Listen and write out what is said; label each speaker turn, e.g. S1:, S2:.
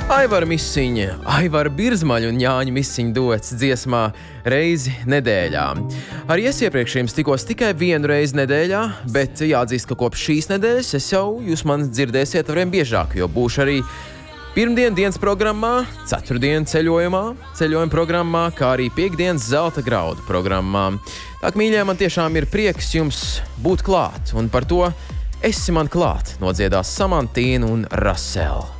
S1: Aivara Misiņa, Aivara Birzmaļa un Jāņa Misiņa duets dziesmā reizi nedēļā. Arī es iepriekš jums tikos tikai vienu reizi nedēļā, bet jāatzīst, ka kopš šīs nedēļas jūs mani dzirdēsiet arvien biežāk, jo būšu arī pirmdien dienas programmā, ceturtdien ceļojuma programmā, kā arī piekdienas zelta graudu programmā. Tā, mīļie, man tiešām ir prieks jums būt klāt, un par to esi man klāt nodziedās Samantīna un Rasela.